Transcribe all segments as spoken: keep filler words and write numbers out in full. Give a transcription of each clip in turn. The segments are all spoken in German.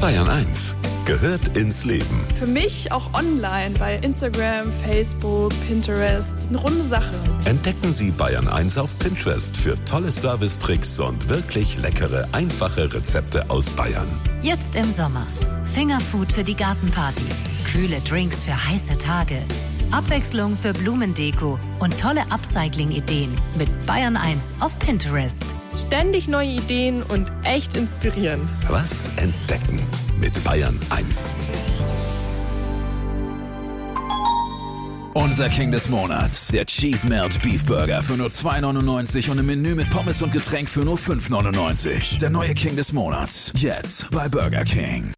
Bayern eins gehört ins Leben. Für mich auch online bei Instagram, Facebook, Pinterest. Eine runde Sache. Entdecken Sie Bayern eins auf Pinterest für tolle Servicetricks und wirklich leckere, einfache Rezepte aus Bayern. Jetzt im Sommer. Fingerfood für die Gartenparty. Kühle Drinks für heiße Tage. Abwechslung für Blumendeko und tolle Upcycling-Ideen mit Bayern eins auf Pinterest. Ständig neue Ideen und echt inspirierend. Was entdecken mit Bayern eins. Unser King des Monats, der Cheese Melt Beef Burger für nur zwei neunundneunzig und ein Menü mit Pommes und Getränk für nur fünf neunundneunzig. Der neue King des Monats, jetzt bei Burger King.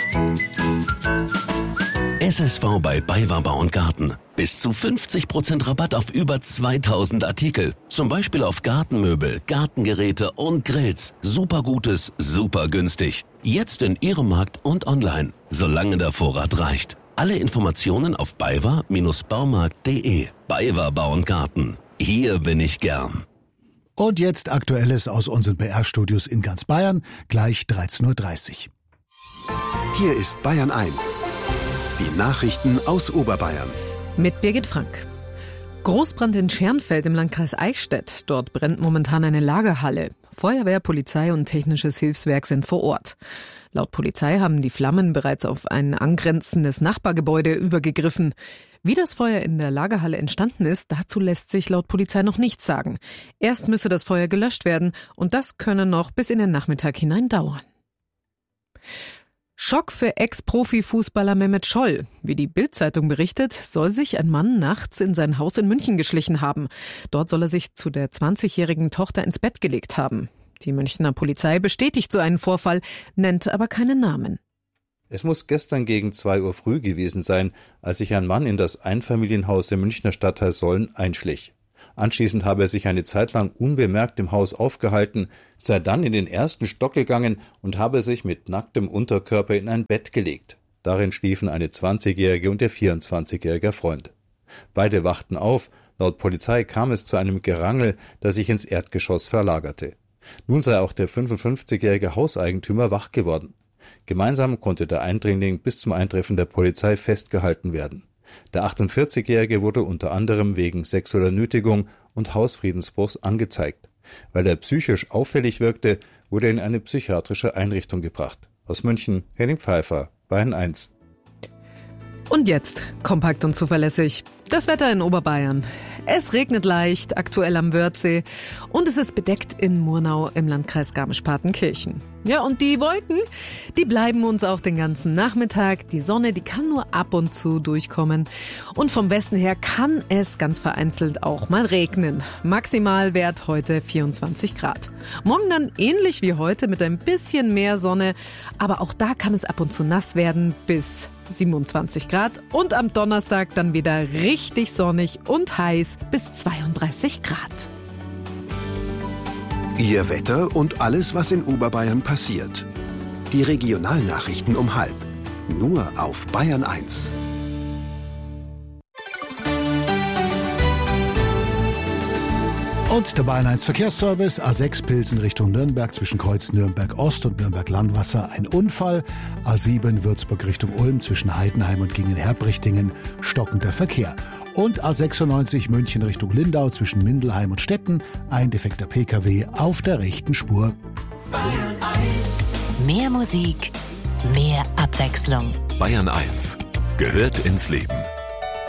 S S V bei BayWa Bau und Garten. Bis zu fünfzig Prozent Rabatt auf über zweitausend Artikel. Zum Beispiel auf Gartenmöbel, Gartengeräte und Grills. Super Gutes, super günstig. Jetzt in Ihrem Markt und online, solange der Vorrat reicht. Alle Informationen auf baywa Baumarkt punkt de. BayWa Bau und Garten. Hier bin ich gern. Und jetzt Aktuelles aus unseren B R-Studios in ganz Bayern, gleich dreizehn Uhr dreißig. Hier ist Bayern eins. Die Nachrichten aus Oberbayern. Mit Birgit Frank. Großbrand in Schernfeld im Landkreis Eichstätt. Dort brennt momentan eine Lagerhalle. Feuerwehr, Polizei und technisches Hilfswerk sind vor Ort. Laut Polizei haben die Flammen bereits auf ein angrenzendes Nachbargebäude übergegriffen. Wie das Feuer in der Lagerhalle entstanden ist, dazu lässt sich laut Polizei noch nichts sagen. Erst müsse das Feuer gelöscht werden und das könne noch bis in den Nachmittag hinein dauern. Schock für Ex-Profi-Fußballer Mehmet Scholl. Wie die Bild-Zeitung berichtet, soll sich ein Mann nachts in sein Haus in München geschlichen haben. Dort soll er sich zu der zwanzigjährigen Tochter ins Bett gelegt haben. Die Münchner Polizei bestätigt so einen Vorfall, nennt aber keinen Namen. Es muss gestern gegen zwei Uhr früh gewesen sein, als sich ein Mann in das Einfamilienhaus im Münchner Stadtteil Solln einschlich. Anschließend habe er sich eine Zeit lang unbemerkt im Haus aufgehalten, sei dann in den ersten Stock gegangen und habe sich mit nacktem Unterkörper in ein Bett gelegt. Darin schliefen eine zwanzigjährige und der vierundzwanzigjährige Freund. Beide wachten auf. Laut Polizei kam es zu einem Gerangel, das sich ins Erdgeschoss verlagerte. Nun sei auch der fünfundfünfzigjährige Hauseigentümer wach geworden. Gemeinsam konnte der Eindringling bis zum Eintreffen der Polizei festgehalten werden. Der achtundvierzigjährige wurde unter anderem wegen sexueller Nötigung und Hausfriedensbruchs angezeigt. Weil er psychisch auffällig wirkte, wurde er in eine psychiatrische Einrichtung gebracht. Aus München, Henning Pfeiffer, Bayern eins. Und jetzt, kompakt und zuverlässig, das Wetter in Oberbayern. Es regnet leicht, aktuell am Wörthsee, und es ist bedeckt in Murnau im Landkreis Garmisch-Partenkirchen. Ja, und die Wolken, die bleiben uns auch den ganzen Nachmittag. Die Sonne, die kann nur ab und zu durchkommen. Und vom Westen her kann es ganz vereinzelt auch mal regnen. Maximalwert heute vierundzwanzig Grad. Morgen dann ähnlich wie heute mit ein bisschen mehr Sonne. Aber auch da kann es ab und zu nass werden bis siebenundzwanzig Grad. Und am Donnerstag dann wieder richtig sonnig und heiß bis zweiunddreißig Grad. Ihr Wetter und alles, was in Oberbayern passiert. Die Regionalnachrichten um halb. Nur auf Bayern eins. Und der Bayern eins Verkehrsservice, A sechs Pilsen Richtung Nürnberg zwischen Kreuz Nürnberg Ost und Nürnberg Landwasser ein Unfall. A sieben Würzburg Richtung Ulm zwischen Heidenheim und Gingen-Herbrichtingen stockender Verkehr. Und A sechsundneunzig München Richtung Lindau zwischen Mindelheim und Stetten ein defekter P K W auf der rechten Spur. Bayern eins. Mehr Musik, mehr Abwechslung. Bayern eins gehört ins Leben.